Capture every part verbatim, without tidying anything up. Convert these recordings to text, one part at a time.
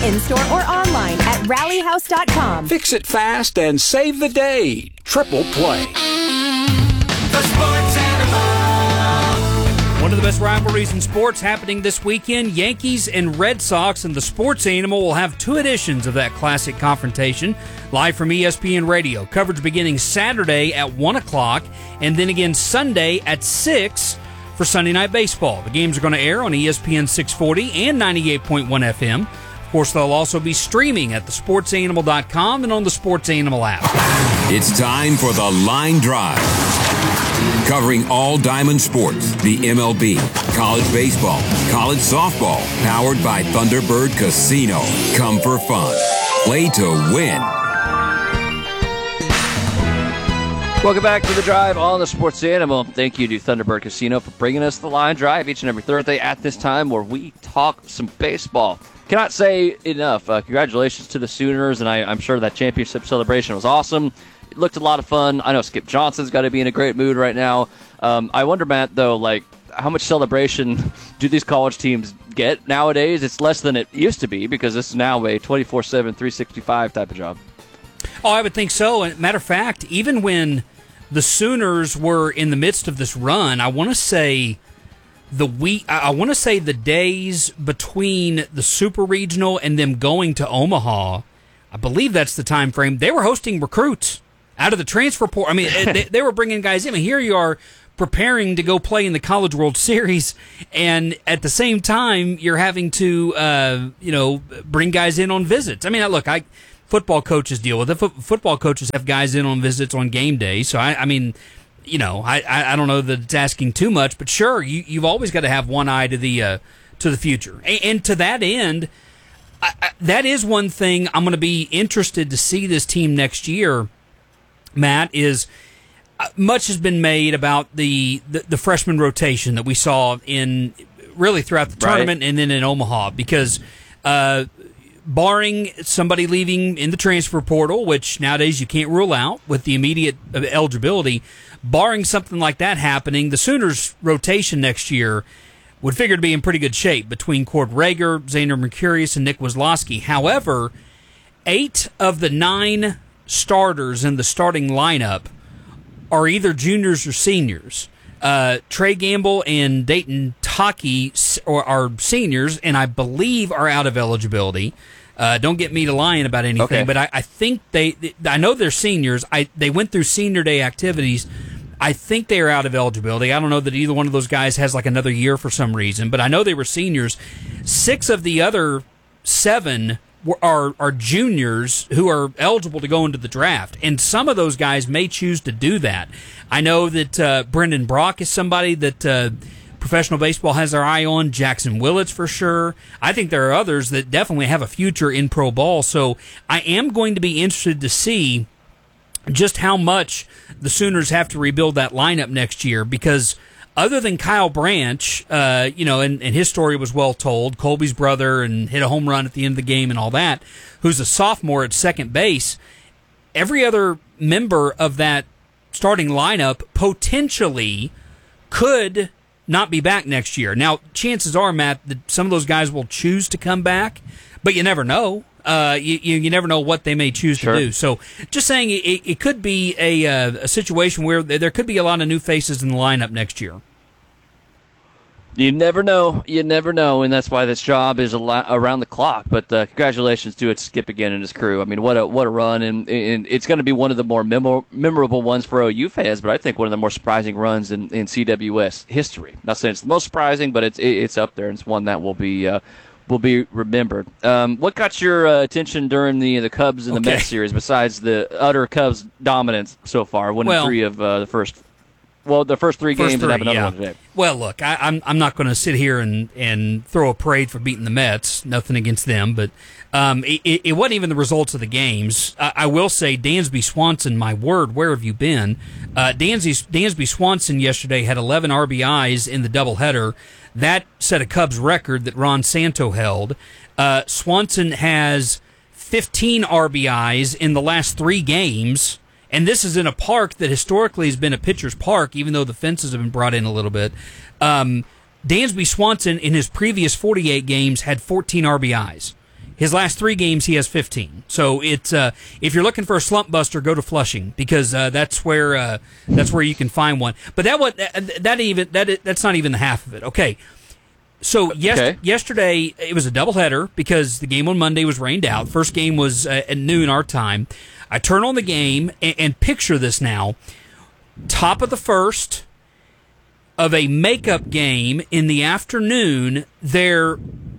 in-store or online at rally house dot com. Fix it fast and save the day. Triple Play. The Sports Animal. One of the best rivalries in sports happening this weekend. Yankees and Red Sox, and the Sports Animal will have two editions of that classic confrontation live from E S P N Radio. Coverage beginning Saturday at one o'clock and then again Sunday at six for Sunday Night Baseball. The games are going to air on E S P N six forty and ninety-eight point one F M. Of course, they'll also be streaming at the sports animal dot com and on the Sports Animal app. It's time for the Line Drive. Covering all Diamond sports, the M L B, college baseball, college softball, powered by Thunderbird Casino. Come for fun. Play to win. Welcome back to The Drive on the Sports Animal. Thank you to Thunderbird Casino for bringing us the Line Drive each and every Thursday at this time where we talk some baseball. Cannot say enough. Uh, congratulations to the Sooners, and I, I'm sure that championship celebration was awesome. It looked a lot of fun. I know Skip Johnson's got to be in a great mood right now. Um, I wonder, Matt, though, like, how much celebration do these college teams get nowadays? It's less than it used to be because this is now a twenty-four seven, three sixty-five type of job. Oh, I would think so. And matter of fact, even when the Sooners were in the midst of this run, I want to say the week, I want to say the days between the Super Regional and them going to Omaha, I believe that's the time frame. They were hosting recruits out of the transfer portal. I mean, they, they were bringing guys in. I mean, here you are preparing to go play in the College World Series, and at the same time, you're having to, uh, you know, bring guys in on visits. I mean, look, I football coaches deal with it. Fo- football coaches have guys in on visits on game day. So, I, I mean, you know, I, I don't know that it's asking too much, but sure, you, you've always got to have one eye to the uh, to the future. And, and to that end, I, I, that is one thing I'm going to be interested to see this team next year, Matt, is uh, much has been made about the, the, the freshman rotation that we saw in really throughout the tournament, right, and then in Omaha, because uh, barring somebody leaving in the transfer portal, which nowadays you can't rule out with the immediate eligibility, barring something like that happening, the Sooners' rotation next year would figure to be in pretty good shape between Cord Rager, Xander Mercurius, and Nick Wazlowski. However, eight of the nine starters in the starting lineup are either juniors or seniors. Uh, Trey Gamble and Dayton Taki are, are seniors, and I believe are out of eligibility. Uh, don't get me to lying about anything, okay, but I, I think they, I know they're seniors. I They went through senior day activities. I think they are out of eligibility. I don't know that either one of those guys has like another year for some reason, but I know they were seniors. Six of the other seven were, are are juniors who are eligible to go into the draft, and some of those guys may choose to do that. I know that uh, Brendan Brock is somebody that uh, professional baseball has their eye on. Jackson Willits for sure. I think there are others that definitely have a future in pro ball, so I am going to be interested to see just how much the Sooners have to rebuild that lineup next year, because other than Kyle Branch, uh, you know, and, and his story was well told, Colby's brother, and hit a home run at the end of the game and all that, who's a sophomore at second base, every other member of that starting lineup potentially could not be back next year. Now, chances are, Matt, that some of those guys will choose to come back, but you never know. Uh, you, you you never know what they may choose sure. to do. So, just saying, it, it could be a uh, a situation where there could be a lot of new faces in the lineup next year. You never know. You never know, and that's why this job is a lot around the clock. But uh, congratulations to it, Skip again and his crew. I mean, what a what a run, and, and it's going to be one of the more memor- memorable ones for O U fans. But I think one of the more surprising runs in, in C W S history. Not saying it's the most surprising, but it's it's up there, and it's one that will be. Uh, will be remembered. Um, what got your uh, attention during the the Cubs and the okay. Mets series, besides the utter Cubs dominance so far, winning well, three of uh, the first, well, the first three first games three, and have another yeah. one today? Well, look, I, I'm I'm not going to sit here and, and throw a parade for beating the Mets. Nothing against them, but um, it, it, it wasn't even the results of the games. I, I will say, Dansby Swanson, my word, where have you been? Uh, Dansby, Dansby Swanson yesterday had eleven R B Is in the doubleheader. That set a Cubs record that Ron Santo held. Uh, Swanson has fifteen R B Is in the last three games, and this is in a park that historically has been a pitcher's park, even though the fences have been brought in a little bit. Um, Dansby Swanson, in his previous forty-eight games, had fourteen R B Is. His last three games, he has fifteen. So it's uh, if you're looking for a slump buster, go to Flushing because uh, that's where uh, that's where you can find one. But that what that, that even that that's not even the half of it. Okay. So yes, Okay. yesterday it was a doubleheader because the game on Monday was rained out. First game was uh, at noon our time. I turn on the game and, and picture this now. Top of the first of a makeup game in the afternoon. There,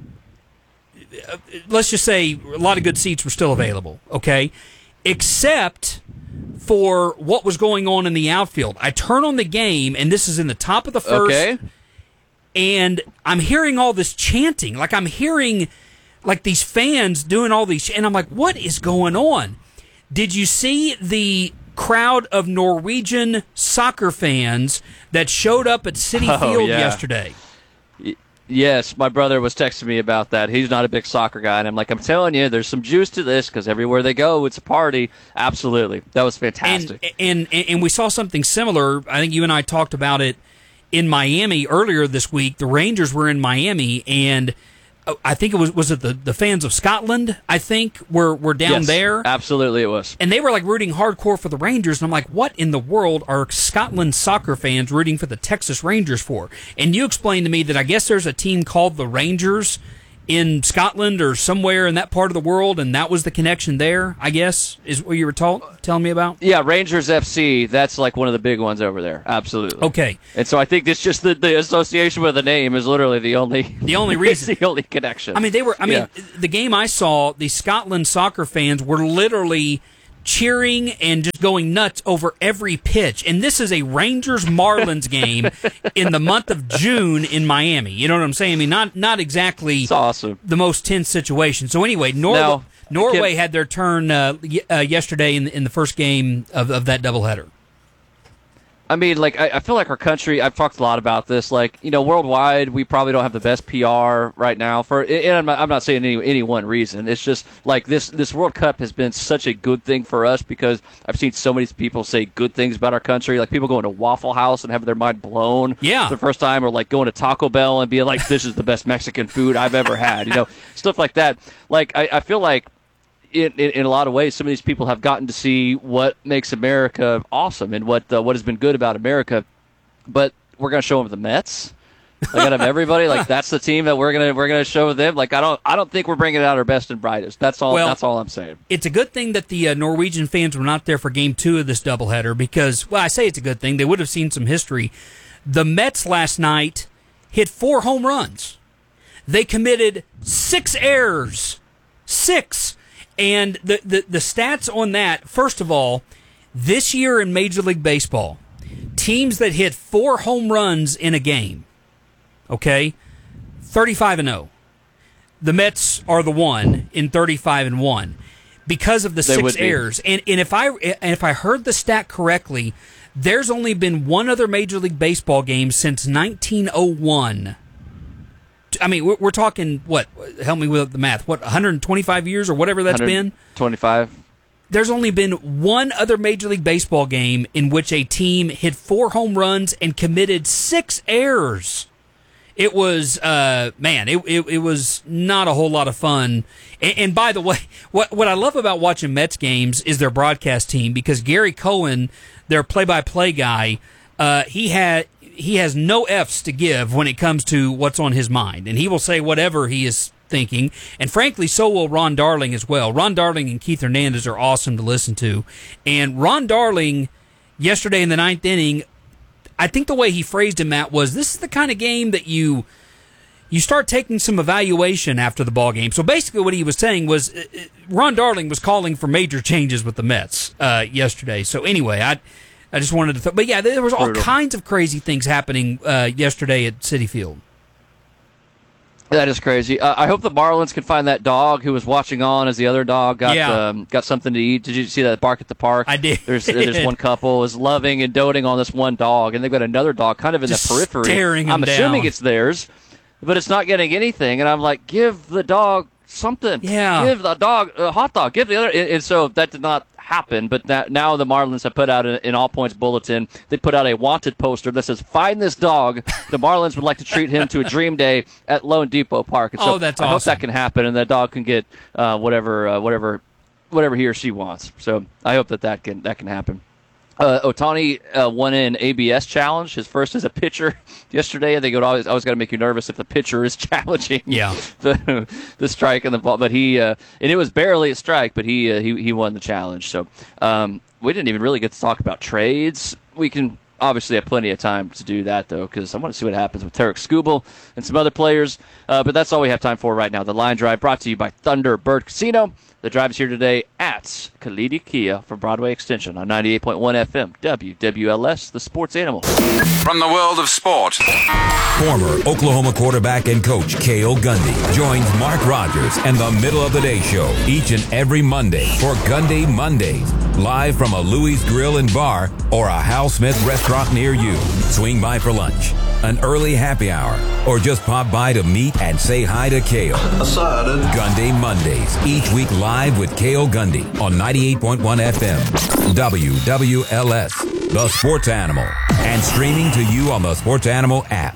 uh, let's just say a lot of good seats were still available. Okay, except for what was going on in the outfield. I turn on the game and this is in the top of the first. Okay. And I'm hearing all this chanting. Like I'm hearing like these fans doing all these, and I'm like, what is going on? Did you see the crowd of Norwegian soccer fans that showed up at Citi Oh, Field yeah. yesterday? Y- Yes, my brother was texting me about that. He's not a big soccer guy, and I'm like, I'm telling you, there's some juice to this because everywhere they go, it's a party. Absolutely. That was fantastic. And, and and we saw something similar. I think you and I talked about it in Miami earlier this week. The Rangers were in Miami, and I think it was was it the, the fans of Scotland, I think, were, were down Yes, there. Absolutely it was. And they were like rooting hardcore for the Rangers, and I'm like, what in the world are Scotland soccer fans rooting for the Texas Rangers for? And you explained to me that I guess there's a team called the Rangers in Scotland or somewhere in that part of the world, and that was the connection there, I guess, is what you were told, telling me about? Yeah, Rangers F C, that's like one of the big ones over there. Absolutely. Okay. And so I think it's just the, the association with the name is literally the only The only reason. it's the only connection. I mean, they were. I mean, Yeah. the game I saw, the Scotland soccer fans were literally cheering and just going nuts over every pitch. And this is a Rangers Marlins game in the month of June in Miami. You know what I'm saying? I mean, not not exactly It's awesome. the most tense situation. So anyway, Norway, Now, Norway Kim- had their turn uh, y- uh, yesterday in the, in the first game of, of that doubleheader. I mean, like, I, I feel like our country, I've talked a lot about this, like, you know, worldwide, we probably don't have the best P R right now for, and I'm not, I'm not saying any, any one reason. It's just, like, this, this World Cup has been such a good thing for us because I've seen so many people say good things about our country, like people going to Waffle House and having their mind blown Yeah. for the first time, or, like, going to Taco Bell and being like, this is the best Mexican food I've ever had, you know, stuff like that. Like, I, I feel like, In, in, in a lot of ways, some of these people have gotten to see what makes America awesome and what uh, what has been good about America. But we're going to show them the Mets. Like out of everybody, like that's the team that we're gonna we're gonna show them. Like I don't I don't think we're bringing out our best and brightest. That's all. Well, that's all I'm saying. It's a good thing that the uh, Norwegian fans were not there for game two of this doubleheader because, well, I say it's a good thing. They would have seen some history. The Mets last night hit four home runs. They committed six errors. Six. And the, the, the stats on that, first of all, this year in Major League Baseball, teams that hit four home runs in a game, okay, thirty-five and oh. The Mets are the one in thirty-five and one because of the They six would be. errors. And and if I and if I heard the stat correctly, there's only been one other Major League Baseball game since nineteen oh one. I mean, we're, we're talking, what, help me with the math, what, one hundred twenty-five years or whatever that's been? twenty-five. There's only been one other Major League Baseball game in which a team hit four home runs and committed six errors. It was, uh, man, it, it it was not a whole lot of fun. And, and by the way, what what I love about watching Mets games is their broadcast team because Gary Cohen, their play-by-play guy, uh, he had... he has no F's to give when it comes to what's on his mind, and he will say whatever he is thinking, and frankly, so will Ron Darling as well. Ron Darling and Keith Hernandez are awesome to listen to, and Ron Darling, yesterday in the ninth inning, I think the way he phrased it, Matt, was this is the kind of game that you you start taking some evaluation after the ball game. So basically what he was saying was uh, Ron Darling was calling for major changes with the Mets uh, yesterday. So anyway, I... I just wanted to, th- but yeah, there was all Brutal. kinds of crazy things happening uh, yesterday at Citi Field. That is crazy. Uh, I hope the Marlins can find that dog who was watching on as the other dog got Yeah. um, got something to eat. Did you see that bark at the park? I did. There's there's one couple is loving and doting on this one dog, and they've got another dog kind of in Just the periphery. staring him I'm assuming down. it's theirs, but it's not getting anything. And I'm like, give the dog something. Yeah. Give the dog a hot dog. Give the other. And, and so that did not happen. But that, now the Marlins have put out an, an all points bulletin. They put out a wanted poster that says, "Find this dog. The Marlins would like to treat him to a dream day at Lone Depot Park." And so oh, that's I awesome. hope that can happen, and that dog can get uh, whatever, uh, whatever, whatever he or she wants. So I hope that that can that can happen. Uh, Ohtani uh, won an A B S challenge, his first as a pitcher yesterday. I think it always always got to make you nervous if the pitcher is challenging Yeah. the the strike and the ball. But he uh, and it was barely a strike, but he uh, he he won the challenge. So um, we didn't even really get to talk about trades. We can obviously have plenty of time to do that though, because I want to see what happens with Tarek Skubal and some other players. Uh, but that's all we have time for right now. The Line Drive brought to you by Thunderbird Casino. The drive is here today at Kalidi Kia from Broadway Extension on ninety-eight point one F M, W W L S, the sports animal. From the world of sport, former Oklahoma quarterback and coach Cale Gundy joins Mark Rogers and the Middle of the Day Show each and every Monday for Gundy Mondays, live from a Louis Grill and Bar or a Hal Smith restaurant near you. Swing by for lunch, an early happy hour, or just pop by to meet and say hi to Cale. Gundy Mondays, each week live with Cale Gundy on ninety-eight point one F M, W W L S, the sports animal, and streaming to you on the Sports Animal app.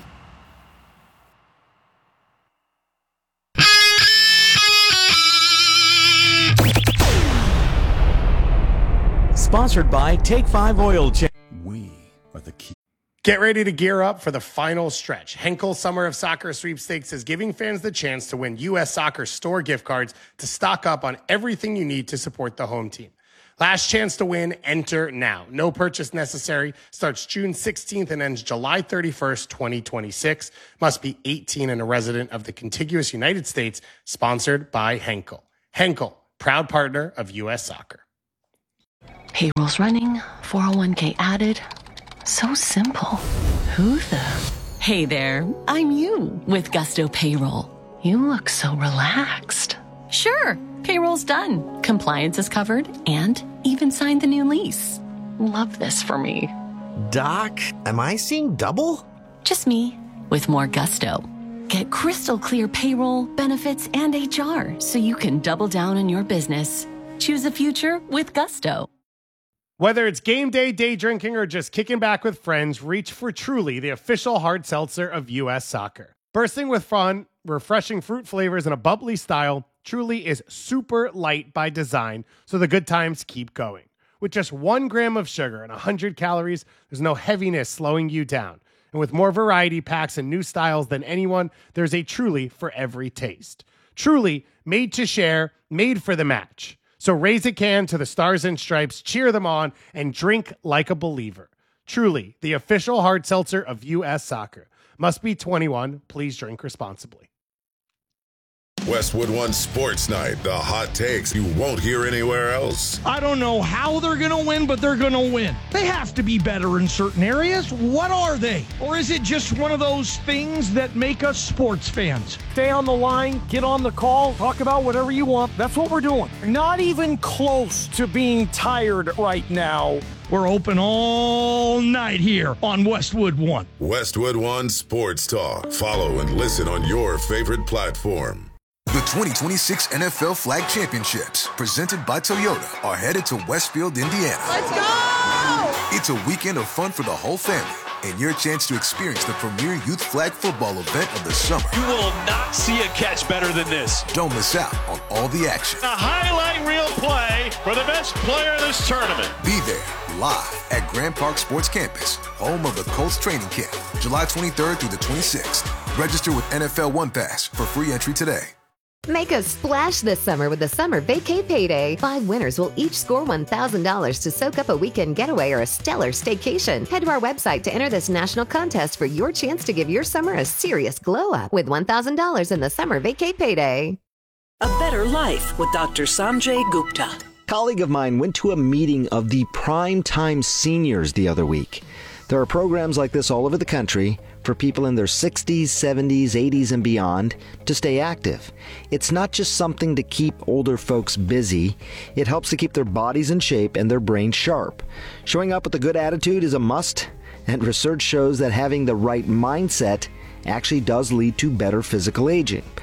Sponsored by Take five Oil Change. We are the key. Get ready to gear up for the final stretch. Henkel Summer of Soccer Sweepstakes is giving fans the chance to win U S Soccer store gift cards to stock up on everything you need to support the home team. Last chance to win, enter now. No purchase necessary. Starts June sixteenth and ends July thirty-first, twenty twenty-six. Must be eighteen and a resident of the contiguous United States. Sponsored by Henkel. Henkel, proud partner of U S Soccer. Payroll's running, four oh one k added. So simple. Who the? Hey there, I'm you with Gusto Payroll. You look so relaxed. Sure, payroll's done. Compliance is covered and even signed the new lease. Love this for me. Doc, am I seeing double? Just me with more Gusto. Get crystal clear payroll, benefits, and H R so you can double down on your business. Choose a future with Gusto. Whether it's game day, day drinking, or just kicking back with friends, reach for Truly, the official hard seltzer of U S Soccer. Bursting with fun, refreshing fruit flavors, and a bubbly style, Truly is super light by design, so the good times keep going. With just one gram of sugar and one hundred calories, there's no heaviness slowing you down. And with more variety packs and new styles than anyone, there's a Truly for every taste. Truly, made to share, made for the match. So raise a can to the Stars and Stripes, cheer them on, and drink like a believer. Truly, the official hard seltzer of U S Soccer. Must be twenty-one. Please drink responsibly. Westwood One Sports Night, the hot takes you won't hear anywhere else. I don't know how they're going to win, but they're going to win. They have to be better in certain areas. What are they? Or is it just one of those things that make us sports fans? Stay on the line, get on the call, talk about whatever you want. That's what we're doing. Not even close to being tired right now. We're open all night here on Westwood One. Westwood One Sports Talk. Follow and listen on your favorite platform. The twenty twenty-six N F L Flag Championships, presented by Toyota, are headed to Westfield, Indiana. Let's go! It's a weekend of fun for the whole family and your chance to experience the premier youth flag football event of the summer. You will not see a catch better than this. Don't miss out on all the action. A highlight reel play for the best player in this tournament. Be there live at Grand Park Sports Campus, home of the Colts training camp, July twenty-third through the twenty-sixth. Register with N F L One Pass for free entry today. Make a splash this summer with the Summer Vacay Payday. Five winners will each score one thousand dollars to soak up a weekend getaway or a stellar staycation. Head to our website to enter this national contest for your chance to give your summer a serious glow up with one thousand dollars in the Summer Vacay Payday. A better life with Doctor Sanjay Gupta. A colleague of mine went to a meeting of the Prime Time Seniors the other week. There are programs like this all over the country for people in their sixties, seventies, eighties, and beyond to stay active. It's not just something to keep older folks busy. It helps to keep their bodies in shape and their brains sharp. Showing up with a good attitude is a must, and research shows that having the right mindset actually does lead to better physical aging.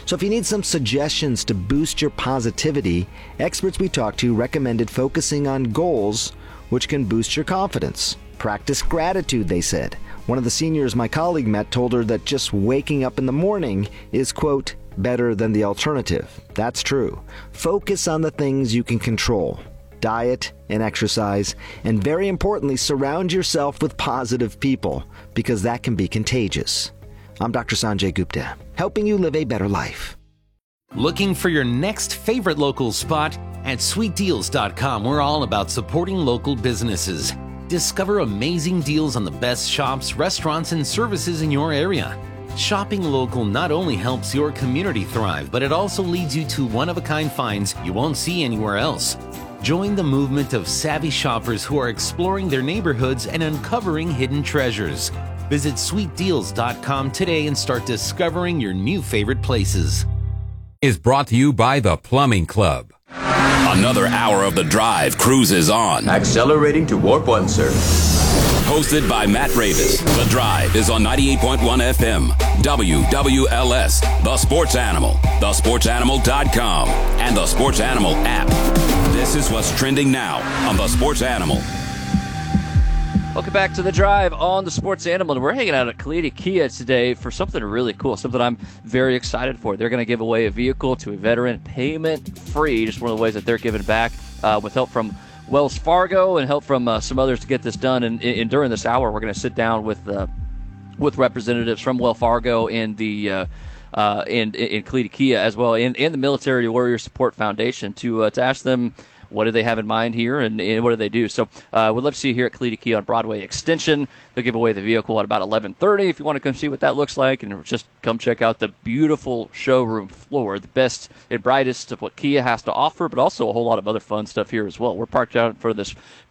So if you need some suggestions to boost your positivity, experts we talked to recommended focusing on goals which can boost your confidence. Practice gratitude, they said. One of the seniors my colleague met told her that just waking up in the morning is, quote, better than the alternative. That's true. Focus on the things you can control. Diet and exercise, and very importantly, surround yourself with positive people, because that can be contagious. I'm Doctor Sanjay Gupta, helping you live a better life. Looking for your next favorite local spot? At sweet deals dot com, we're all about supporting local businesses. Discover amazing deals on the best shops, restaurants, and services in your area. Shopping local not only helps your community thrive, but it also leads you to one-of-a-kind finds you won't see anywhere else. Join the movement of savvy shoppers who are exploring their neighborhoods and uncovering hidden treasures. Visit sweet deals dot com today and start discovering your new favorite places. Is brought to you by the Plumbing Club. Another hour of The Drive cruises on. Accelerating to warp one, sir. Hosted by Matt Ravis. The Drive is on ninety-eight point one F M, W W L S, The Sports Animal, the sports animal dot com, and the Sports Animal app. This is what's trending now on The Sports Animal. Welcome back to The Drive on The Sports Animal. And we're hanging out at Kalita Kia today for something really cool, something I'm very excited for. They're going to give away a vehicle to a veteran, payment free, just one of the ways that they're giving back uh, with help from Wells Fargo and help from uh, some others to get this done. And, and during this hour, we're going to sit down with uh, with representatives from Wells Fargo and the uh, uh, and in Kalita Kia as well, and, and the Military Warrior Support Foundation to uh, to ask them what do they have in mind here, and, and what do they do? So uh, we'd love to see you here at Kalita Kia on Broadway Extension. They'll give away the vehicle at about eleven thirty if you want to come see what that looks like, and just come check out the beautiful showroom floor, the best and brightest of what Kia has to offer, but also a whole lot of other fun stuff here as well. We're parked out for this